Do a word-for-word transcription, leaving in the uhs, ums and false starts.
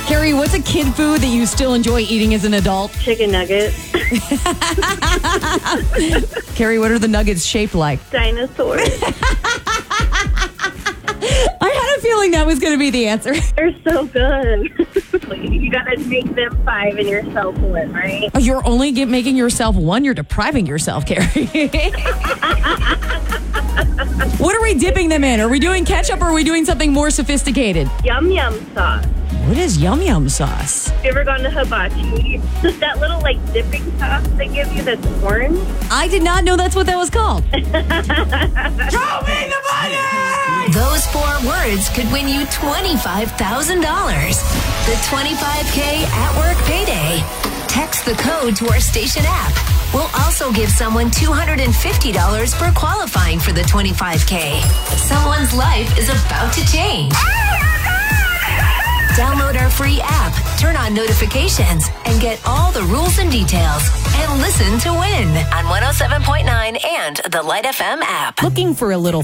Carrie, what's a kid food that you still enjoy eating as an adult? Chicken nuggets. Carrie, what are the nuggets shaped like? Dinosaurs. I had a feeling that was going to be the answer. They're so good. You gotta make them five and yourself one, right? Oh, you're only get, making yourself one? You're depriving yourself, Carrie. What are we dipping them in? Are we doing ketchup or are we doing something more sophisticated? Yum Yum sauce. What is Yum Yum sauce? Have you ever gone to Hibachi? That little, like, dipping sauce they give you that's orange? I did not know that's what that was called. Show me the money! Those four words could win you twenty-five thousand dollars. The twenty-five K at work payday. Text the code to our station app. We'll also give someone two hundred fifty dollars for qualifying for the twenty-five K. Someone's life is about to change. Download our free app, turn on notifications, and get all the rules and details. And listen to win on one oh seven point nine and the Light F M app. Looking for a little